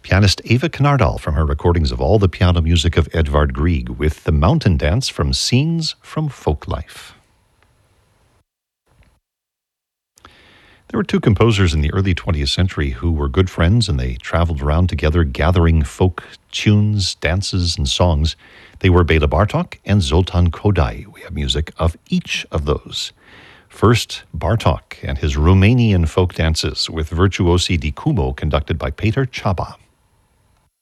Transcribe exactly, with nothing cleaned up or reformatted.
Pianist Eva Knardal from her recordings of all the piano music of Edvard Grieg with the Mountain Dance from Scenes from Folk Life. There were two composers in the early twentieth century who were good friends, and they traveled around together gathering folk tunes, dances, and songs. They were Bela Bartok and Zoltan Kodály. We have music of each of those. First, Bartok and his Romanian folk dances with Virtuosi di Cubo conducted by Peter Csaba.